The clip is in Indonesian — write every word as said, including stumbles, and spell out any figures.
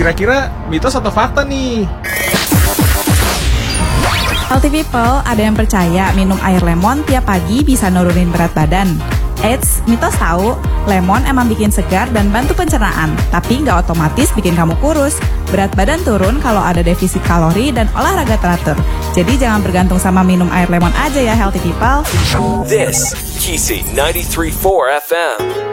Kira-kira mitos atau fakta nih? Healthy people, ada yang percaya minum air lemon tiap pagi bisa nurunin berat badan. Eits, mitos tahu, lemon emang bikin segar dan bantu pencernaan, tapi nggak otomatis bikin kamu kurus. Berat badan turun kalau ada defisit kalori dan olahraga teratur. Jadi jangan bergantung sama minum air lemon aja ya, healthy people. This, Kisi ninety-three point four F M.